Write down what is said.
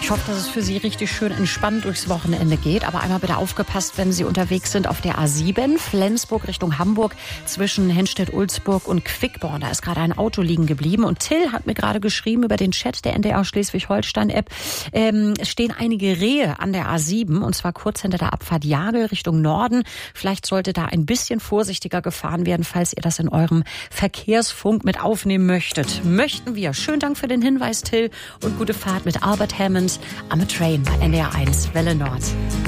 Ich hoffe, dass es für Sie richtig schön entspannt durchs Wochenende geht. Aber einmal bitte aufgepasst, wenn Sie unterwegs sind auf der A7, Flensburg Richtung Hamburg, zwischen Henstedt-Ulzburg und Quickborn. Da ist gerade ein Auto liegen geblieben. Und Till hat mir gerade geschrieben über den Chat der NDR Schleswig-Holstein-App. Es stehen einige Rehe an der A7, und zwar kurz hinter der Abfahrt Jagel Richtung Norden. Vielleicht sollte da ein bisschen vorsichtiger gefahren werden, falls ihr das in eurem Verkehrsfunk mit aufnehmen möchtet. Möchten wir. Schönen Dank für den Hinweis, Till, und gute Fahrt mit Albert Hammond, I'm a Train bei NDR 1 Welle Nord.